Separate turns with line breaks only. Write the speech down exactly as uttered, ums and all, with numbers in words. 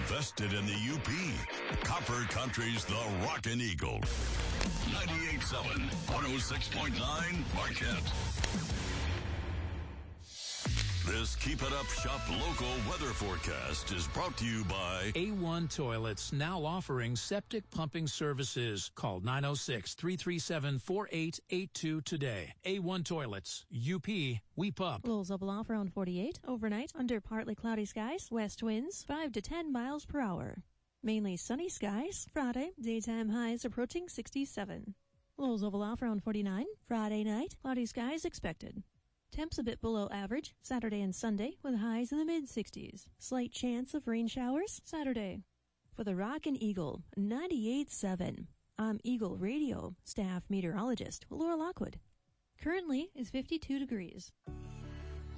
invested in the U P. Copper Country's The Rockin' Eagle. ninety-eight point seven, one oh six point nine, Marquette. This Keep It Up Shop local weather forecast is brought to you by
A one Toilets, now offering septic pumping services. Call nine oh six, three three seven, four eight eight two today. A one Toilets, U P, we pup.
Lows level off around forty-eight. Overnight, under partly cloudy skies. West winds, five to ten miles per hour. Mainly sunny skies. Friday, daytime highs approaching sixty-seven. Lows level off around forty-nine. Friday night, cloudy skies expected. Temps a bit below average Saturday and Sunday with highs in the mid-sixties. Slight chance of rain showers Saturday. For the Rockin' Eagle, ninety-eight point seven. I'm Eagle Radio staff meteorologist Laura Lockwood. Currently is fifty-two degrees.